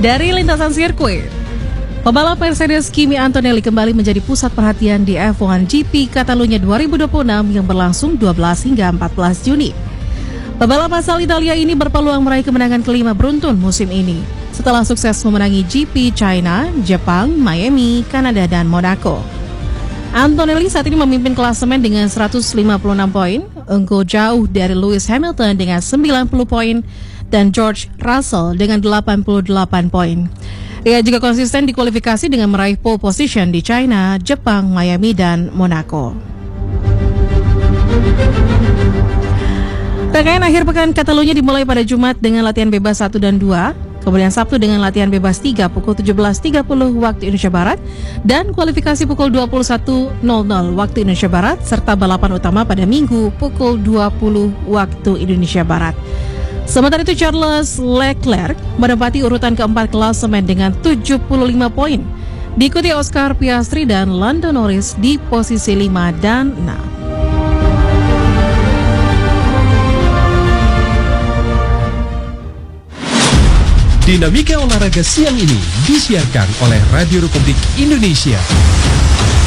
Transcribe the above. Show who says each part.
Speaker 1: Dari lintasan sirkuit, pebalap Mercedes Kimi Antonelli kembali menjadi pusat perhatian di F1 GP Catalunya 2026 yang berlangsung 12 hingga 14 Juni. Pebalap asal Italia ini berpeluang meraih kemenangan kelima beruntun musim ini setelah sukses memenangi GP China, Jepang, Miami, Kanada, dan Monaco. Antonelli saat ini memimpin klasemen dengan 156 poin, unggul jauh dari Lewis Hamilton dengan 90 poin dan George Russell dengan 88 poin. Ia juga konsisten di kualifikasi dengan meraih pole position di China, Jepang, Miami, dan Monaco. Rangkaian akhir pekan Catalunya dimulai pada Jumat dengan latihan bebas 1 dan 2, kemudian Sabtu dengan latihan bebas 3 pukul 17.30 waktu Indonesia Barat, dan kualifikasi pukul 21.00 waktu Indonesia Barat, serta balapan utama pada Minggu pukul 20 waktu Indonesia Barat. Sementara itu Charles Leclerc menempati urutan keempat klasemen dengan 75 poin, diikuti Oscar Piastri dan Lando Norris di posisi 5 dan 6.
Speaker 2: Dinamika olahraga siang ini disiarkan oleh Radio Republik Indonesia.